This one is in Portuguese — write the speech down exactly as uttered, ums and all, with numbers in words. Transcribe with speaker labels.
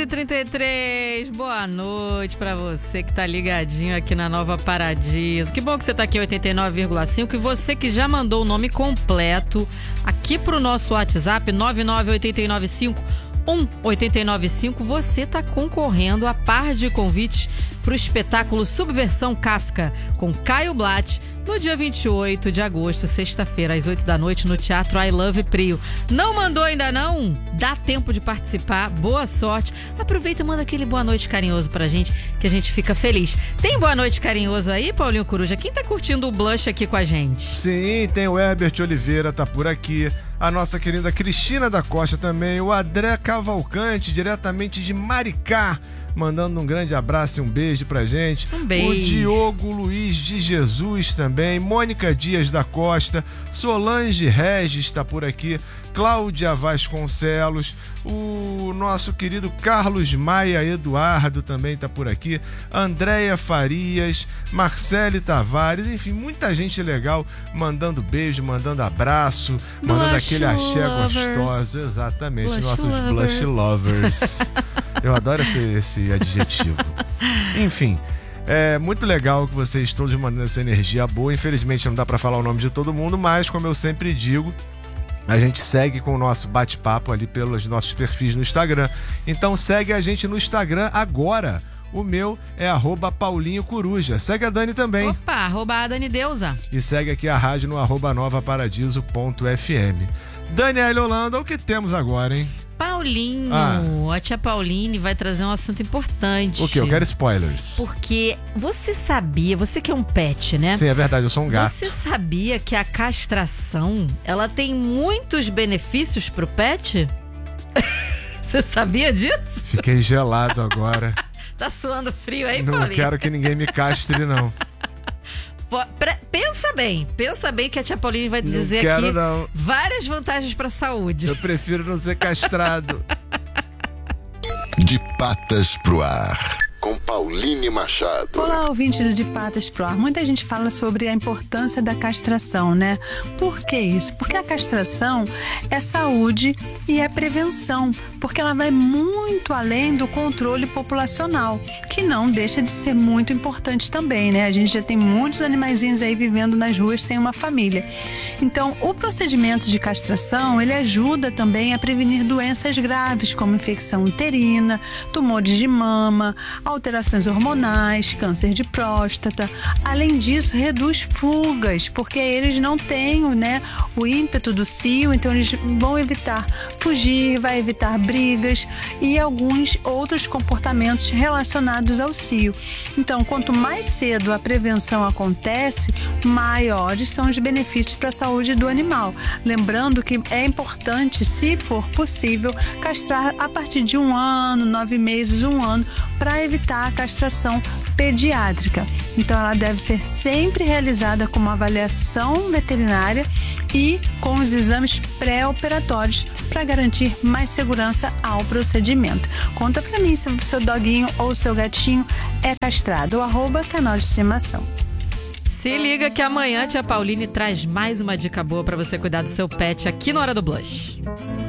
Speaker 1: e trinta e três, boa noite pra você que tá ligadinho aqui na Nova Paradiso. Que bom que você tá aqui em oitenta e nove vírgula cinco e você que já mandou o nome completo aqui pro nosso WhatsApp nove nove oito nove cinco um oito nove cinco, você tá concorrendo a par de convites pro espetáculo Subversão Kafka com Caio Blatt no dia vinte e oito de agosto, sexta-feira, às oito da noite, no Teatro I Love Prio. Não mandou ainda não? Dá tempo de participar, boa sorte. Aproveita e manda aquele boa noite carinhoso pra gente, que a gente fica feliz. Tem boa noite carinhoso aí, Paulinho Coruja? Quem tá curtindo o Blush aqui com a gente?
Speaker 2: Sim, tem o Herbert Oliveira, tá por aqui. A nossa querida Cristina da Costa também. O André Cavalcante, diretamente de Maricá, mandando um grande abraço e um beijo pra gente.
Speaker 1: Um beijo.
Speaker 2: O Diogo Luiz de Jesus também. Mônica Dias da Costa. Solange Regis está por aqui. Cláudia Vasconcelos. O nosso querido Carlos Maia Eduardo também está por aqui. Andréia Farias. Marcele Tavares. Enfim, muita gente legal mandando beijo, mandando abraço, mandando
Speaker 1: Blush
Speaker 2: aquele axé
Speaker 1: lovers.
Speaker 2: gostoso. Exatamente,
Speaker 1: Blush
Speaker 2: nossos
Speaker 1: lovers.
Speaker 2: blush lovers. Eu adoro esse, esse adjetivo. Enfim, é muito legal que vocês todos mandando essa energia boa. Infelizmente não dá pra falar o nome de todo mundo, mas como eu sempre digo, a gente segue com o nosso bate-papo ali pelos nossos perfis no Instagram. Então segue a gente no Instagram agora. O meu é arroba Paulinho Coruja. Segue a Dani também.
Speaker 1: Opa, arroba a Dani Deusa.
Speaker 2: E segue aqui a rádio no arroba novaparadiso ponto f m. Daniela Holanda, o que temos agora, hein?
Speaker 1: Paulinho,
Speaker 2: Ah.
Speaker 1: a tia Pauline vai trazer um assunto importante.
Speaker 2: O quê? Eu quero spoilers.
Speaker 1: Porque você sabia, você que é um pet, né?
Speaker 2: Sim, é verdade, eu sou um gato.
Speaker 1: Você sabia que a castração, ela tem muitos benefícios pro pet? Você sabia disso?
Speaker 2: Fiquei gelado agora.
Speaker 1: Tá suando frio aí,
Speaker 2: Não
Speaker 1: Paulinho?
Speaker 2: quero que ninguém me castre, não.
Speaker 1: Pô, pre- Pensa bem, pensa bem que a tia Pauline vai
Speaker 2: Não
Speaker 1: dizer
Speaker 2: quero,
Speaker 1: aqui
Speaker 2: não.
Speaker 1: várias vantagens pra saúde.
Speaker 2: Eu prefiro não ser castrado.
Speaker 3: De patas pro ar, com Pauline Machado.
Speaker 4: Olá, ouvintes do De Patas pro Ar. Muita gente fala sobre a importância da castração, né? Por que isso? Porque a castração é saúde e é prevenção, porque ela vai muito além do controle populacional, que não deixa de ser muito importante também, né? A gente já tem muitos animaizinhos aí vivendo nas ruas sem uma família. Então, o procedimento de castração, ele ajuda também a prevenir doenças graves, como infecção uterina, tumores de mama, alterações hormonais, câncer de próstata. Além disso, reduz fugas, porque eles não têm, né, o ímpeto do cio, então eles vão evitar fugir, vai evitar brigas e alguns outros comportamentos relacionados ao cio. Então, quanto mais cedo a prevenção acontece, maiores são os benefícios para a saúde do animal. Lembrando que é importante, se for possível, castrar a partir de um ano, nove meses, um ano, para evitar a castração pediátrica. Então, ela deve ser sempre realizada com uma avaliação veterinária e com os exames pré-operatórios para garantir mais segurança ao procedimento. Conta para mim se o seu doguinho ou o seu gatinho é castrado. O arroba canal de estimação.
Speaker 1: Se liga que amanhã a tia Pauline traz mais uma dica boa pra você cuidar do seu pet aqui no Hora do Blush.